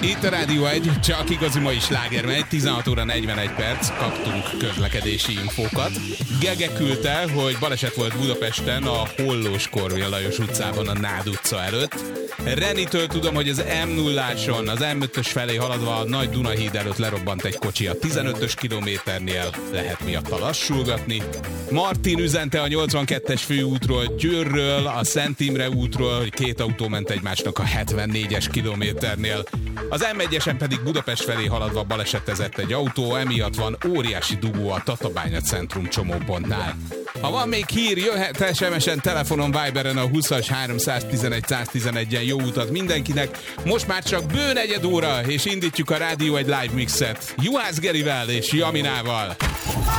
Itt a Rádió 1, csak igazi mai sláger megy, 16 óra 41 perc, kaptunk közlekedési infókat. Gege küldte, hogy baleset volt Budapesten a Hollós Korvél Lajos utcában a Nád utca előtt. Renitől tudom, hogy az M0-áson, az M5-ös felé haladva a Nagy Dunahíd előtt lerobbant egy kocsi a 15-ös kilométernél, lehet miatta lassulgatni. Martin üzente a 82-es főútról, Győrről, a Szent Imre útról, hogy két autó ment egymásnak a 74-es kilométernél. Az M1-esen pedig Budapest felé haladva balesetezett egy autó, emiatt van óriási dugó a Tatabánya centrum csomópontnál. Ha van még hír, jöhet SMS-en, telefonon, Viberen a 20-as 311 111-en. Jó utat mindenkinek. Most már csak bő negyed óra, és indítjuk a Rádió egy live mixet Juhász Gerivel és Jaminával.